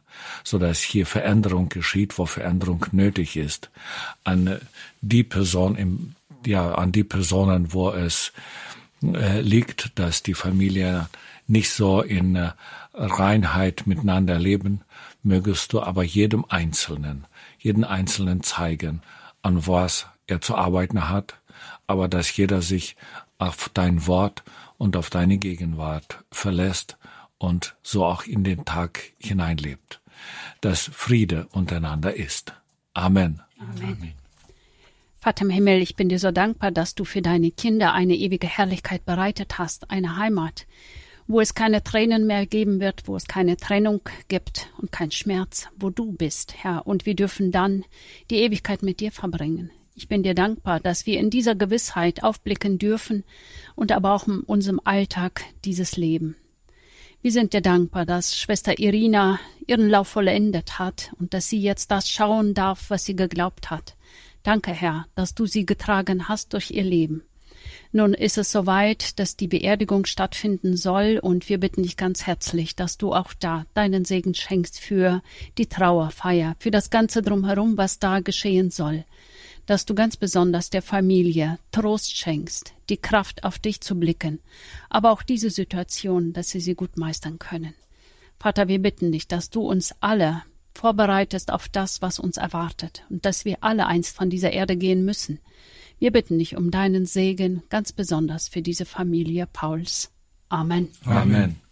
sodass hier Veränderung geschieht, wo Veränderung nötig ist, an die Personen, wo es liegt, dass die Familie nicht so in Reinheit miteinander leben, mögest du aber jeden Einzelnen zeigen, an was er zu arbeiten hat, aber dass jeder sich auf dein Wort und auf deine Gegenwart verlässt und so auch in den Tag hineinlebt, dass Friede untereinander ist. Amen. Amen. Vater im Himmel, ich bin dir so dankbar, dass du für deine Kinder eine ewige Herrlichkeit bereitet hast, eine Heimat, wo es keine Tränen mehr geben wird, wo es keine Trennung gibt und kein Schmerz, wo du bist, Herr, und wir dürfen dann die Ewigkeit mit dir verbringen. Ich bin dir dankbar, dass wir in dieser Gewissheit aufblicken dürfen und aber auch in unserem Alltag dieses Leben. Wir sind dir dankbar, dass Schwester Irina ihren Lauf vollendet hat und dass sie jetzt das schauen darf, was sie geglaubt hat. Danke, Herr, dass du sie getragen hast durch ihr Leben. Nun ist es soweit, dass die Beerdigung stattfinden soll und wir bitten dich ganz herzlich, dass du auch da deinen Segen schenkst für die Trauerfeier, für das Ganze drumherum, was da geschehen soll. Dass du ganz besonders der Familie Trost schenkst, die Kraft auf dich zu blicken, aber auch diese Situation, dass sie gut meistern können. Vater, wir bitten dich, dass du uns alle vorbereitest auf das, was uns erwartet und dass wir alle einst von dieser Erde gehen müssen. Wir bitten dich um deinen Segen, ganz besonders für diese Familie Pauls. Amen. Amen.